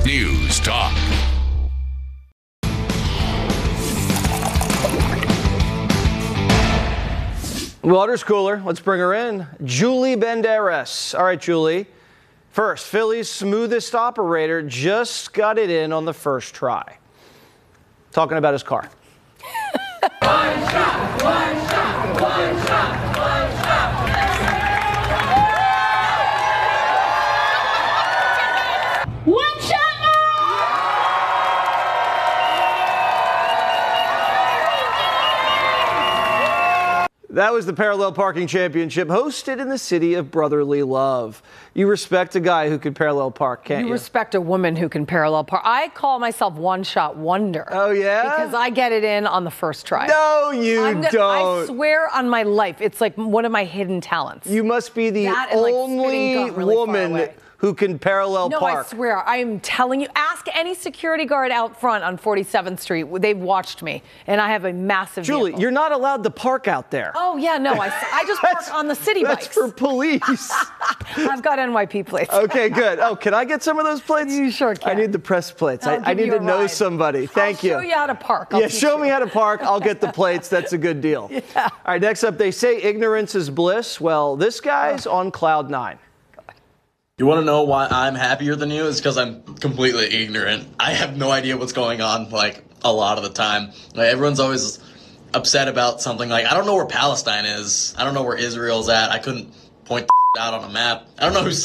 News Talk. Water's cooler. Let's bring her in. Julie Banderas. All right, Julie. First, Philly's smoothest operator just got it in on the first try. Talking about his car. One shot, one shot, one shot, one shot. One shot. That was the Parallel Parking Championship hosted in the city of brotherly love. You respect a guy who can parallel park, can't you? You respect a woman who can parallel park. I call myself one-shot wonder. Oh, yeah? Because I get it in on the first try. No, you don't. I swear on my life, it's like one of my hidden talents. You must be the That and, like, only spitting gut really far woman away. who can parallel No, park. I swear. I am telling you. Ask any security guard out front on 47th Street. They've watched me, and I have a massive Julie, vehicle. you're not allowed to park out there. Oh, yeah, no. I just park on the city That's bikes. for police. I've got NYP plates. Okay, good. Oh, can I get some of those plates? You sure can. I need the press plates. I'll I give need you to a know ride. somebody. Thank you. I'll show you how to park. Yeah, show me how to park. I'll get the plates. That's a good deal. Yeah. All right, next up, they say ignorance is bliss. Well, this guy's on cloud nine. You want to know why I'm happier than you? Is because I'm completely ignorant. I have no idea what's going on, like, a lot of the time. Like, everyone's always upset about something. Like, I don't know where Palestine is. I don't know where Israel's at. I couldn't point the out on a map. I don't know who's